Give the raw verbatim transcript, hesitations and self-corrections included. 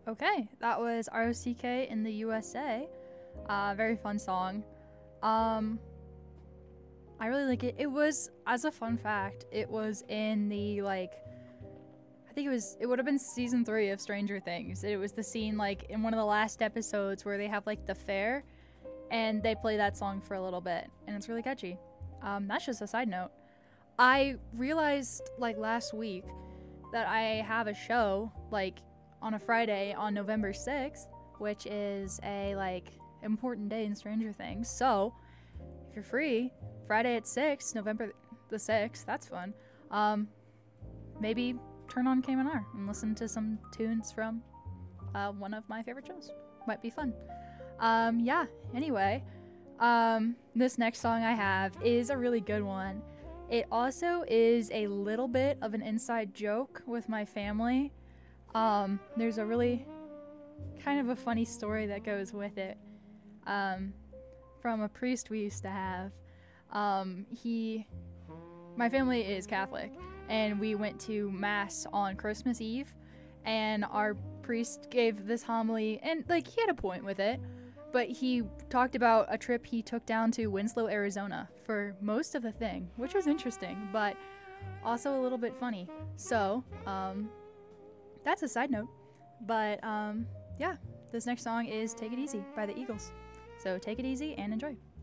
Okay, that was R O C K in the U S A. Uh, very fun song. Um, I really like it. It was, as a fun fact, it was in the like, I think it was, it would have been season three of Stranger Things. It was the scene like in one of the last episodes where they have like the fair, and they play that song for a little bit, and it's really catchy. Um, that's just a side note. I realized like last week that I have a show like on a Friday on November sixth, which is a like important day in Stranger Things. So if you're free, Friday at six, November the sixth, that's fun. Um, maybe turn on K M N R and listen to some tunes from uh, one of my favorite shows. Might be fun. Um, yeah, anyway, um, this next song I have is a really good one. It also is a little bit of an inside joke with my family. Um, there's a really kind of a funny story that goes with it. Um, from a priest we used to have. Um, he, my family is Catholic, and we went to Mass on Christmas Eve, and our priest gave this homily, and like he had a point with it, but he talked about a trip he took down to Winslow, Arizona for most of the thing, which was interesting, but also a little bit funny. So, um, that's a side note. But, um, yeah, this next song is Take It Easy by the Eagles. So take it easy and enjoy.